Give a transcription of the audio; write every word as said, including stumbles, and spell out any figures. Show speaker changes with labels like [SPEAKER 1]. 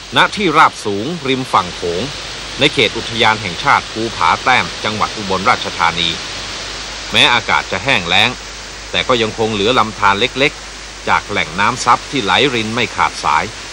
[SPEAKER 1] ณที่ราบสูงริมฝั่งโขงในเขตอุทยานแห่งชาติภูผาแต้มจังหวัดอุบลราชธานีแม้อากาศจะแห้งแล้งแต่ก็ยังคงเหลือลำธารเล็กๆจากแหล่งน้ำซับที่ไหลรินไม่ขาดสาย